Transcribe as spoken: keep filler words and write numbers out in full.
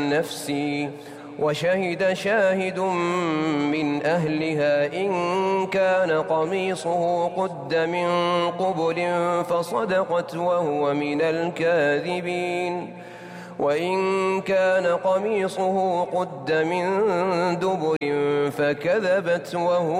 نفسي وشهد شاهد من أهلها إن كان قميصه قد من قبل فصدقت وهو من الكاذبين وإن كان قميصه قد من دبر فكذبت وهو